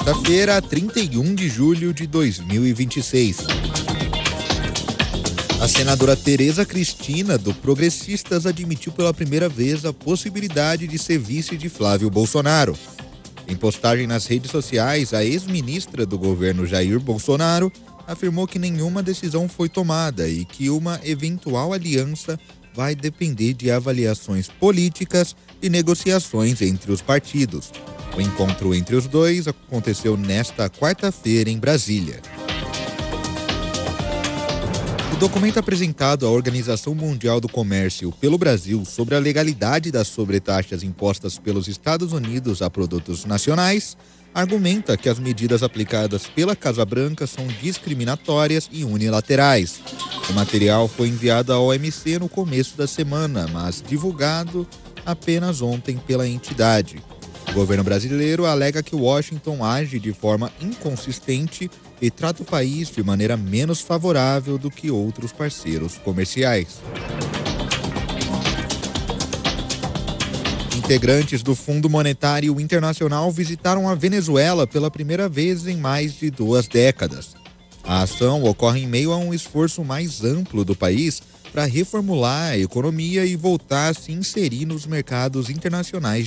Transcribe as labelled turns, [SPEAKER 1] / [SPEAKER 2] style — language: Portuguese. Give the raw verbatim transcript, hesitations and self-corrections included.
[SPEAKER 1] quarta-feira, trinta e um de julho de dois mil e vinte e seis. A senadora Tereza Cristina, do Progressistas, admitiu pela primeira vez a possibilidade de ser vice de Flávio Bolsonaro. Em postagem nas redes sociais, a ex-ministra do governo Jair Bolsonaro afirmou que nenhuma decisão foi tomada e que uma eventual aliança vai depender de avaliações políticas e negociações entre os partidos. O encontro entre os dois aconteceu nesta quarta-feira em Brasília. O documento apresentado à Organização Mundial do Comércio pelo Brasil sobre a legalidade das sobretaxas impostas pelos Estados Unidos a produtos nacionais argumenta que as medidas aplicadas pela Casa Branca são discriminatórias e unilaterais. O material foi enviado à O M C no começo da semana, mas divulgado apenas ontem pela entidade. O governo brasileiro alega que Washington age de forma inconsistente e trata o país de maneira menos favorável do que outros parceiros comerciais. Integrantes do Fundo Monetário Internacional visitaram a Venezuela pela primeira vez em mais de duas décadas. A ação ocorre em meio a um esforço mais amplo do país para reformular a economia e voltar a se inserir nos mercados internacionais